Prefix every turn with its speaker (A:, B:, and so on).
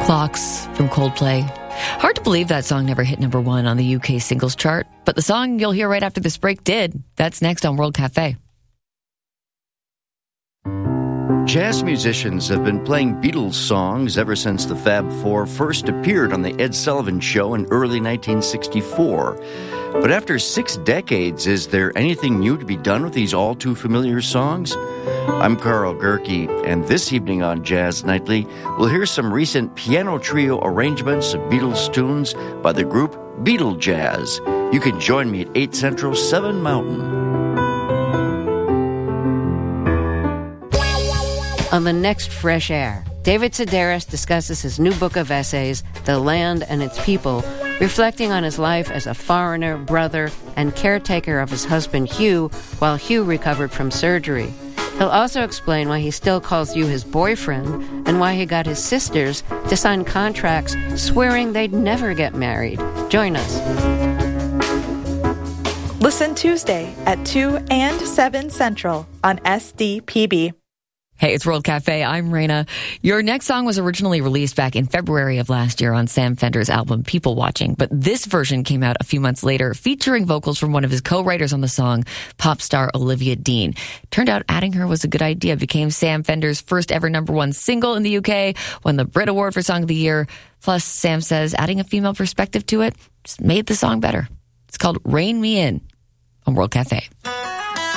A: Clocks from Coldplay. Hard to believe that song never hit number one on the UK singles chart, but the song you'll hear right after this break did. That's next on World Cafe.
B: Jazz musicians have been playing Beatles songs ever since the Fab Four first appeared on the Ed Sullivan Show in early 1964. But after 6 decades, is there anything new to be done with these all-too-familiar songs? I'm Carl Gerke, and this evening on Jazz Nightly, we'll hear some recent piano trio arrangements of Beatles tunes by the group Beatle Jazz. You can join me at 8 Central, 7 Mountain.
C: On the next Fresh Air, David Sedaris discusses his new book of essays, The Land and Its People, reflecting on his life as a foreigner, brother, and caretaker of his husband Hugh while Hugh recovered from surgery. He'll also explain why he still calls you his boyfriend and why he got his sisters to sign contracts swearing they'd never get married. Join us.
D: Listen Tuesday at 2 and 7 Central on SDPB.
A: Hey, it's World Cafe. I'm Raina. Your next song was originally released back in February of last year on Sam Fender's album People Watching, but this version came out a few months later featuring vocals from one of his co-writers on the song, pop star Olivia Dean. Turned out adding her was a good idea. Became Sam Fender's first ever number one single in the UK, won the Brit Award for Song of the Year. Plus, Sam says adding a female perspective to it just made the song better. It's called Rein Me In on World Cafe.